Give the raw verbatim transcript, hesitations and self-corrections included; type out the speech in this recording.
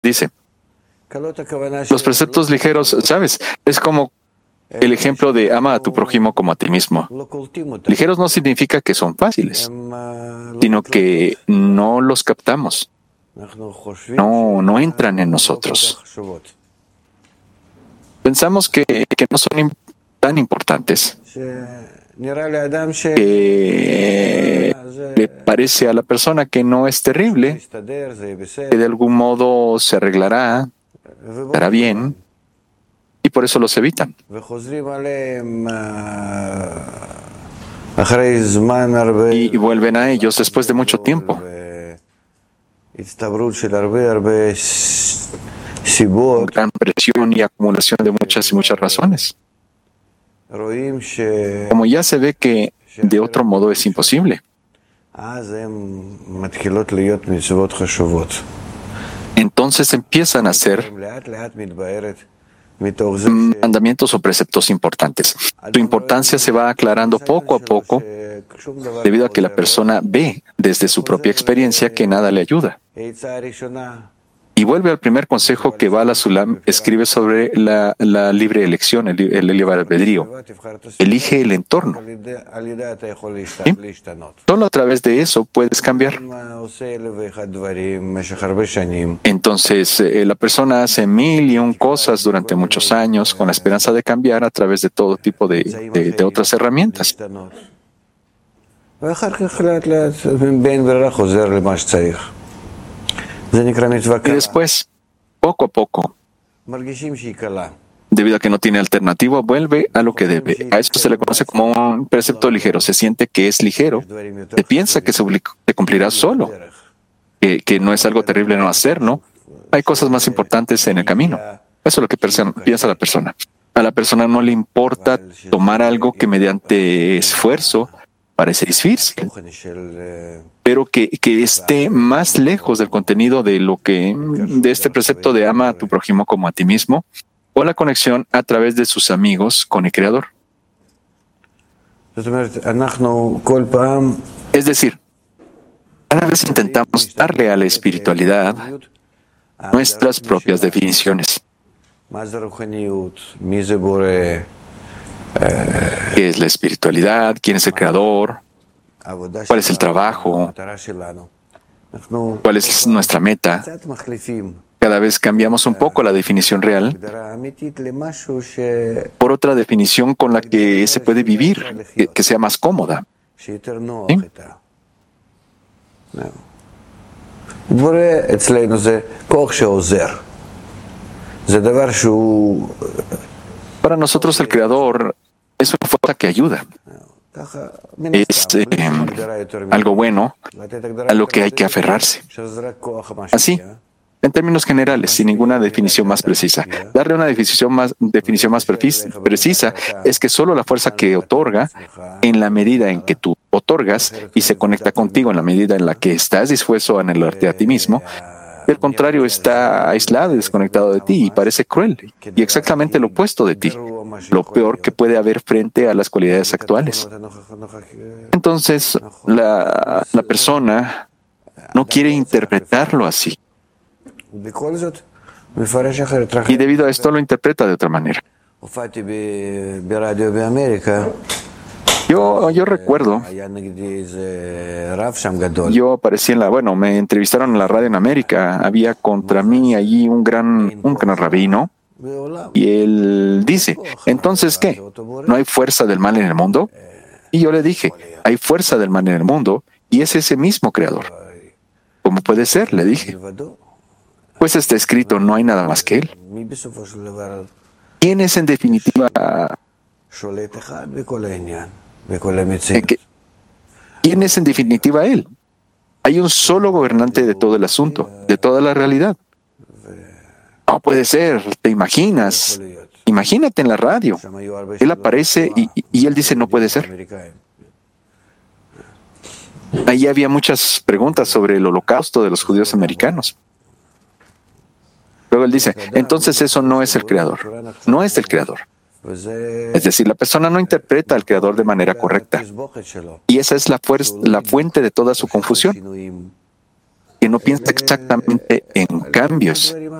Dice, los preceptos ligeros, ¿sabes? Es como el ejemplo de ama a tu prójimo como a ti mismo. Ligeros no significa que son fáciles, sino que no los captamos. No, no entran en nosotros. Pensamos que, que no son im- tan importantes, que le parece a la persona que no es terrible, que de algún modo se arreglará, estará bien, y por eso los evitan. Y, y vuelven a ellos después de mucho tiempo, con gran presión y acumulación de muchas y muchas razones. Como ya se ve que de otro modo es imposible, entonces empiezan a ser mandamientos o preceptos importantes. Su importancia se va aclarando poco a poco debido a que la persona ve desde su propia experiencia que nada le ayuda. Y vuelve al primer consejo que Bala Sulam escribe sobre la, la libre elección, el, el libre albedrío. Elige el entorno. ¿Sí? Solo a través de eso puedes cambiar. Entonces, eh, la persona hace mil y un cosas durante muchos años con la esperanza de cambiar a través de todo tipo de, de, de otras herramientas. Y después, poco a poco, debido a que no tiene alternativa, vuelve a lo que debe. A esto se le conoce como un precepto ligero. Se siente que es ligero, se piensa que se cumplirá solo, que, que no es algo terrible no hacer, ¿no? Hay cosas más importantes en el camino. Eso es lo que piensa la persona. A la persona no le importa tomar algo que mediante esfuerzo parece difícil, pero que, que esté más lejos del contenido de lo que de este precepto de ama a tu prójimo como a ti mismo, o la conexión a través de sus amigos con el Creador. Es decir, cada vez intentamos darle a la espiritualidad nuestras propias definiciones. ¿Qué es la espiritualidad? ¿Quién es el Creador? ¿Cuál es el trabajo? ¿Cuál es nuestra meta? Cada vez cambiamos un poco la definición real por otra definición con la que se puede vivir, que, que sea más cómoda. ¿Sí? Para nosotros el Creador es una fuerza que ayuda. Es eh, algo bueno a lo que hay que aferrarse. Así, en términos generales, sin ninguna definición más precisa. Darle una definición más, definición más precisa es que solo la fuerza que otorga, en la medida en que tú otorgas y se conecta contigo en la medida en la que estás dispuesto a anhelarte a ti mismo, del contrario está aislado y desconectado de ti y parece cruel y exactamente lo opuesto de ti, lo peor que puede haber frente a las cualidades actuales. Entonces, la, la persona no quiere interpretarlo así. Y debido a esto lo interpreta de otra manera. Yo, yo recuerdo, yo aparecí en la, bueno, me entrevistaron en la radio en América, había contra mí allí un gran, un gran rabino, y él dice, ¿entonces qué? ¿No hay fuerza del mal en el mundo? Y yo le dije, hay fuerza del mal en el mundo, y es ese mismo Creador. ¿Cómo puede ser? Le dije. Pues está escrito, no hay nada más que Él. ¿Quién es en definitiva? ¿Quién es en definitiva Él? Hay un solo gobernante de todo el asunto, de toda la realidad. No puede ser, te imaginas. Imagínate en la radio. Él aparece y, y Él dice, no puede ser. Ahí había muchas preguntas sobre el holocausto de los judíos americanos. Luego Él dice, entonces eso no es el Creador. No es el Creador. Es decir, la persona no interpreta al Creador de manera correcta. Y esa es la, fuerza, la fuente de toda su confusión. que no piensa exactamente en cambios,